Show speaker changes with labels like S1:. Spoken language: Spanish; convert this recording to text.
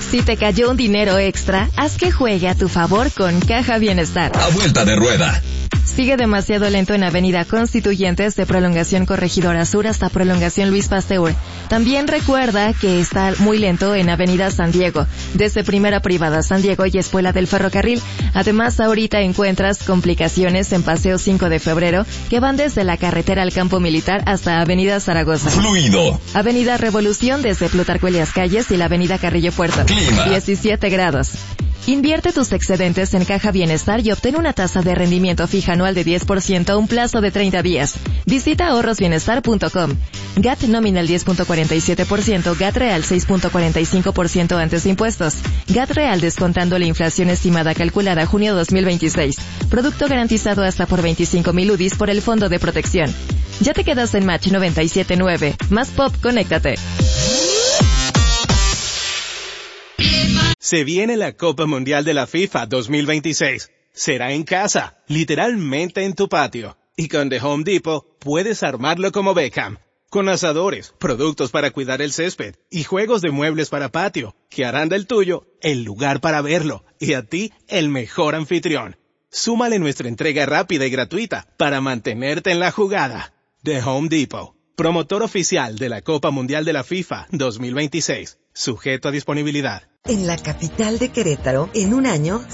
S1: Si te cayó un dinero extra, haz que juegue a tu favor con Caja Bienestar.
S2: A vuelta de rueda.
S1: Sigue demasiado lento en Avenida Constituyentes de Prolongación Corregidora Sur hasta Prolongación Luis Pasteur. También recuerda que está muy lento en Avenida San Diego, desde Primera Privada San Diego y Espuela del Ferrocarril. Además, ahorita encuentras complicaciones en Paseo 5 de Febrero, que van desde la carretera al Campo Militar hasta Avenida Zaragoza.
S2: Fluido.
S1: Avenida Revolución desde Plutarco Elías Calles y la Avenida Carrillo Puerto.
S2: Clima.
S1: 17 grados. Invierte tus excedentes en Caja Bienestar y obtén una tasa de rendimiento fija anual de 10% a un plazo de 30 días. Visita ahorrosbienestar.com. GAT nominal 10.47%, GAT real 6.45% antes de impuestos. GAT real descontando la inflación estimada calculada junio 2026. Producto garantizado hasta por 25,000 UDIs por el Fondo de Protección. Ya te quedas en Match 97.9. Más pop, conéctate.
S3: Se viene la Copa Mundial de la FIFA 2026. Será en casa, literalmente en tu patio. Y con The Home Depot puedes armarlo como Beckham. Con asadores, productos para cuidar el césped y juegos de muebles para patio, que harán del tuyo el lugar para verlo y a ti el mejor anfitrión. Súmale nuestra entrega rápida y gratuita para mantenerte en la jugada. The Home Depot, promotor oficial de la Copa Mundial de la FIFA 2026. Sujeto a disponibilidad.
S4: En la capital de Querétaro, en un año,